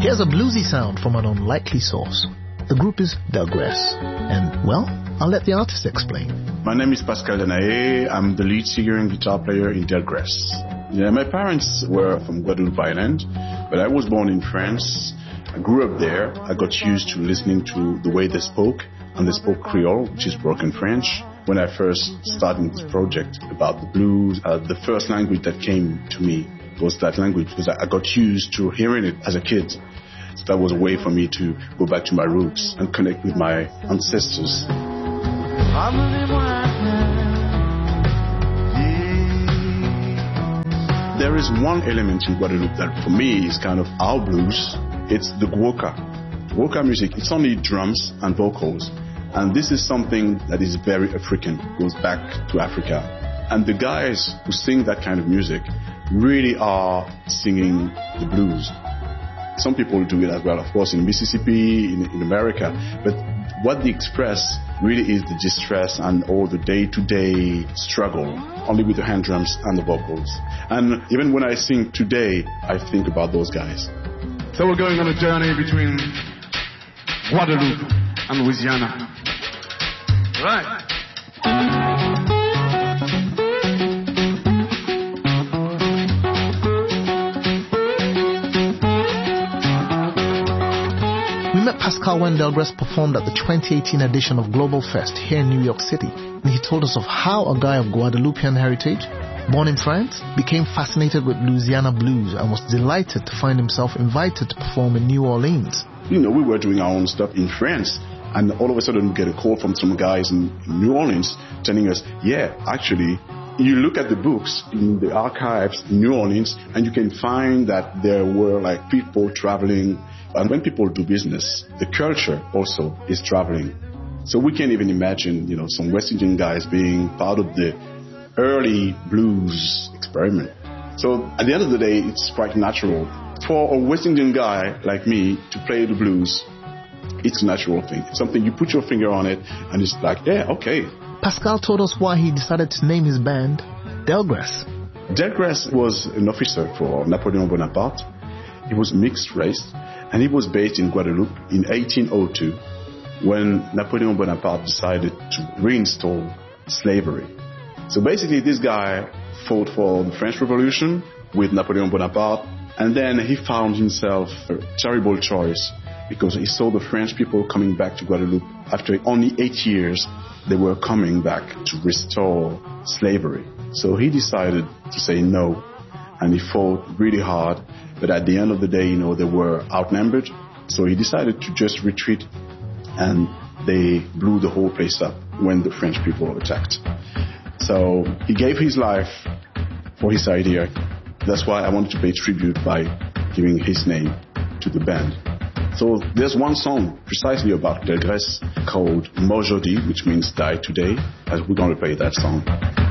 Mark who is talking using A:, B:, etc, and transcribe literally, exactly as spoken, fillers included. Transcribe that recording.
A: Here's a bluesy sound from an unlikely source. The group is Delgrès. And, well, I'll let the artist explain.
B: My name is Pascal Danaé. I'm the lead singer and guitar player in Delgrès. Yeah, my parents were from Guadeloupe Island, but I was born in France. I grew up there. I got used to listening to the way they spoke, and they spoke Creole, which is broken French. When I first started this project about the blues, uh, the first language that came to me was that language because I got used to hearing it as a kid. So that was a way for me to go back to my roots and connect with my ancestors. There is one element in Guadeloupe that for me is kind of our blues. It's the guoka. Guoka music, it's only drums and vocals. And this is something that is very African, goes back to Africa. And the guys who sing that kind of music really are singing the blues. Some people do it as well, of course, in Mississippi, in, in America. But what they express really is the distress and all the day-to-day struggle, only with the hand drums and the vocals. And even when I sing today, I think about those guys.
C: So we're going on a journey between Guadeloupe and Louisiana. Right.
A: We met Pascal when Delgrès performed at the twenty eighteen edition of Global Fest here in New York City. And he told us of how a guy of Guadeloupean heritage, born in France, became fascinated with Louisiana blues and was delighted to find himself invited to perform in New Orleans.
B: You know, we were doing our own stuff in France, and all of a sudden we get a call from some guys in New Orleans telling us, yeah, actually, you look at the books in the archives in New Orleans, and you can find that there were like people traveling. And when people do business, the culture also is traveling. So we can't even imagine, you know, some West Indian guys being part of the early blues experiment. So at the end of the day, it's quite natural. For a West Indian guy like me to play the blues, it's a natural thing. It's something you put your finger on it, and it's like, yeah, okay.
A: Pascal told us why he decided to name his band Delgrès.
B: Delgrès was an officer for Napoleon Bonaparte. He was mixed race, and he was based in Guadeloupe in eighteen oh two when Napoleon Bonaparte decided to reinstall slavery. So basically this guy fought for the French Revolution with Napoleon Bonaparte, and then he found himself a terrible choice because he saw the French people coming back to Guadeloupe. After only eight years, they were coming back to restore slavery. So he decided to say no, and he fought really hard. But at the end of the day, you know, they were outnumbered. So he decided to just retreat, and they blew the whole place up when the French people attacked. So he gave his life for his idea. That's why I wanted to pay tribute by giving his name to the band. So there's one song precisely about Delgrès called Mort Jeudi, which means die today, as we're going to play that song.